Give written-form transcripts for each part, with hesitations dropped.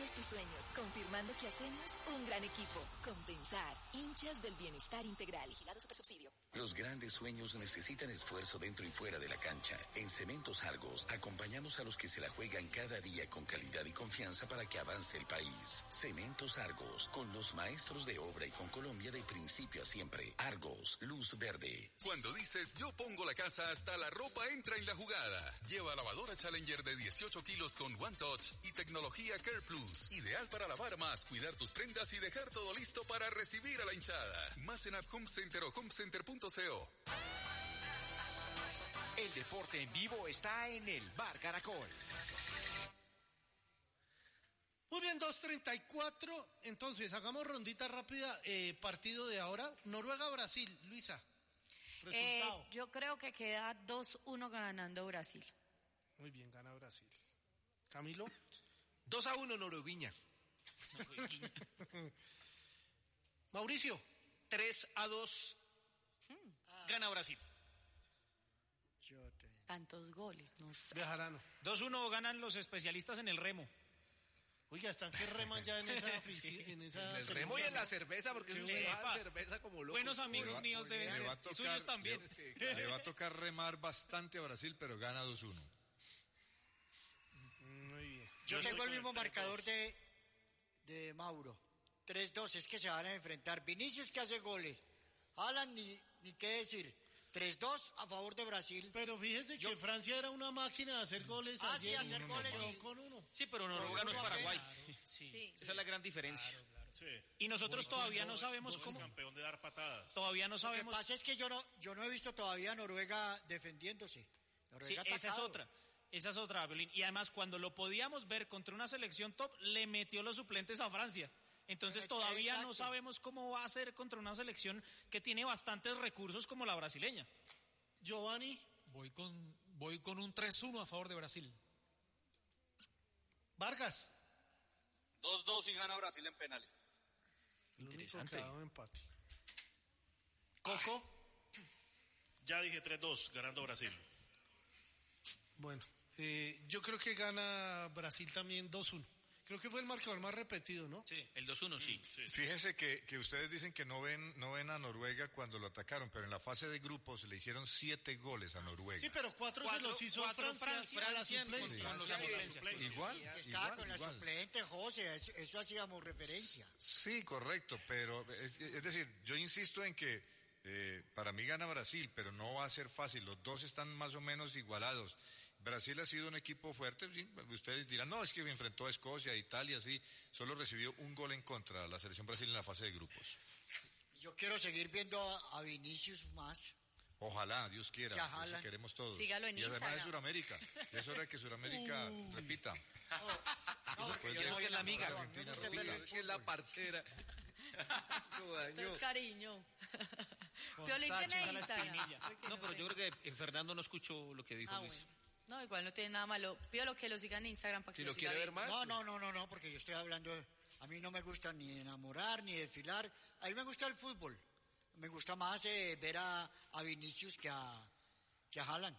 todos tus sueños, confirmando que hacemos un gran equipo. Compensar, hinchas del bienestar integral. Vigilado Supersubsidio. Los grandes sueños necesitan esfuerzo dentro y fuera de la cancha. En Cementos Argos acompañamos a los que se la juegan cada día con calidad y confianza para que avance el país. Cementos Argos, con los maestros de obra y con Colombia de principio a siempre. Argos, luz verde. Cuando dices yo pongo la casa, hasta la ropa entra en la jugada. Lleva lavadora Challenger de 18 kilos con One Touch y tecnología Care Plus. Ideal para lavar más, cuidar tus prendas y dejar todo listo para recibir a la hinchada. Más en App Home Center o homecenter.co. El deporte en vivo está en el Bar Caracol. Muy bien, 2:34. Entonces, hagamos rondita rápida. Partido de ahora. Noruega-Brasil. Luisa, resultado. Yo creo que queda 2-1 ganando Brasil. Muy bien, gana Brasil. Camilo. 2-1 Norueguiña. Mauricio. 3-2. Gana Brasil. Tantos goles, no sé. Bejarano. 2-1 ganan los especialistas en el remo. Oiga, están que reman ya en esa en el remo y en la cerveza, porque es una cerveza como loco. Buenos amigos míos deben ser. Y suyos también. Le va a tocar remar bastante a Brasil, pero gana 2-1. Muy bien. Yo tengo el mismo marcador de Mauro. 3-2, es que se van a enfrentar. Vinicius, que hace goles. Haaland, ni qué decir. 3-2 a favor de Brasil. Pero fíjese que Francia era una máquina de hacer goles. Sí, hacer goles. Sí. Con uno. Sí, pero Noruega no es Paraguay. Claro. Sí. Esa es la gran diferencia. Claro. Sí. Y nosotros todavía no sabemos cómo. Es campeón de dar patadas. Todavía no sabemos. Lo que pasa es que yo no he visto todavía a Noruega defendiéndose. Noruega esa es otra, Violín. Y además, cuando lo podíamos ver contra una selección top, le metió los suplentes a Francia. Entonces todavía no sabemos cómo va a ser contra una selección que tiene bastantes recursos como la brasileña. Giovanni. Voy con un 3-1 a favor de Brasil. Vargas. 2-2 y gana Brasil en penales. Interesante. Empate. Coco. Ya dije 3-2, ganando Brasil. Bueno, yo creo que gana Brasil también 2-1. Creo que fue el marcador más repetido, ¿no? Sí, el 2-1, sí. Fíjese que ustedes dicen que no ven a Noruega cuando lo atacaron, pero en la fase de grupos le hicieron 7 goles a Noruega. Sí, pero 4 se los hizo Francia a la suplencia. Igual. Estaba con la suplente, José, eso hacíamos referencia. Sí, correcto, pero es decir, yo insisto en que para mí gana Brasil, pero no va a ser fácil, los dos están más o menos igualados. Brasil ha sido un equipo fuerte, ¿sí? Ustedes dirán, no, es que enfrentó a Escocia, a Italia, sí, solo recibió un gol en contra la selección Brasil en la fase de grupos. Yo quiero seguir viendo a Vinicius más. Ojalá, Dios quiera, eso queremos todos. Sígalo en Instagram. Y además de Sudamérica, ya es hora de que Sudamérica repita. Porque yo soy la amiga, que es la parcera. Es cariño. Violín tiene Instagram. No, pero yo creo que Fernando no escuchó lo que dijo Luis. Bueno. No, igual no tiene nada malo. Pido que lo sigan en Instagram para que lo quiere ver más. No, porque yo estoy hablando. A mí no me gusta ni enamorar ni desfilar. A mí me gusta el fútbol. Me gusta más ver a Vinicius que a Haaland.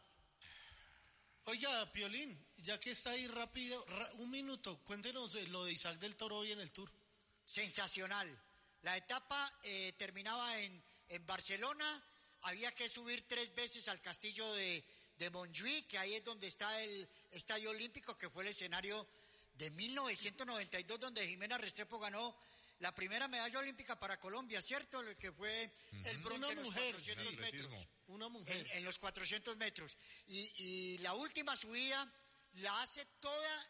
Oiga, Piolín, ya que está ahí rápido, un minuto, cuéntenos lo de Isaac del Toro hoy en el Tour. Sensacional. La etapa terminaba en Barcelona. Había que subir 3 veces al castillo de Montjuïc, que ahí es donde está el Estadio Olímpico, que fue el escenario de 1992, donde Jimena Restrepo ganó la primera medalla olímpica para Colombia, ¿cierto? Que fue el bronce en los 400 metros. Una mujer. En los 400 metros. Y la última subida la hace toda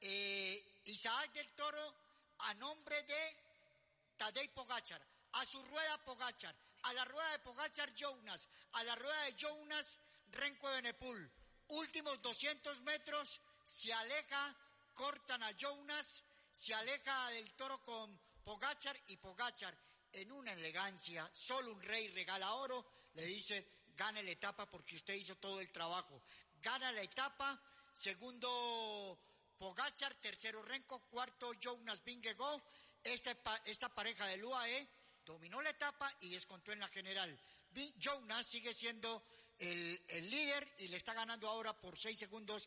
Isaac del Toro a nombre de Tadej Pogačar. A su rueda Pogačar, a la rueda de Pogačar Jonas, a la rueda de Jonas Renko Evenepoel. Últimos 200 metros, se aleja, cortan a Jonas, se aleja del Toro con Pogačar y Pogačar en una elegancia, solo un rey regala oro, le dice, gane la etapa porque usted hizo todo el trabajo. Gana la etapa, segundo Pogačar, tercero Renko, cuarto Jonas Vingegaard. Esta pareja del UAE dominó la etapa y descontó en la general. Jonas sigue siendo el líder y le está ganando ahora por 6 segundos